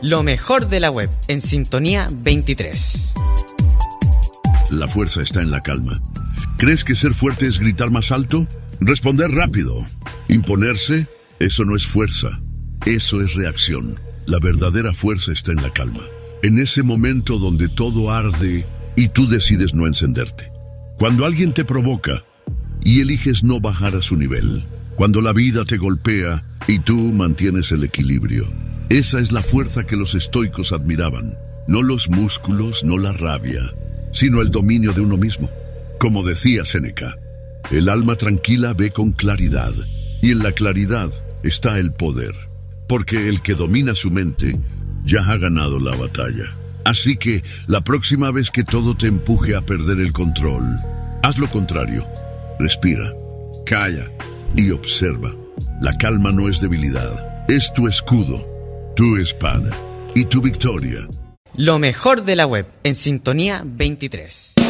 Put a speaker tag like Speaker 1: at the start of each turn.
Speaker 1: Lo mejor de la web en Sintonía 23.
Speaker 2: La fuerza está en la calma. ¿Crees que ser fuerte es gritar más alto? Responder rápido. Imponerse, eso no es fuerza. Eso es reacción. La verdadera fuerza está en la calma. En ese momento donde todo arde y tú decides no encenderte. Cuando alguien te provoca y eliges no bajar a su nivel. Cuando la vida te golpea y tú mantienes el equilibrio. Esa es la fuerza que los estoicos admiraban. No los músculos, no la rabia, sino el dominio de uno mismo. Como decía Séneca, el alma tranquila ve con claridad, y en la claridad está el poder, porque el que domina su mente ya ha ganado la batalla. Así que la próxima vez que todo te empuje a perder el control, haz lo contrario. Respira, calla y observa. La calma no es debilidad, es tu escudo, tu espada y tu victoria.
Speaker 1: Lo mejor de la web en Sintonía 23.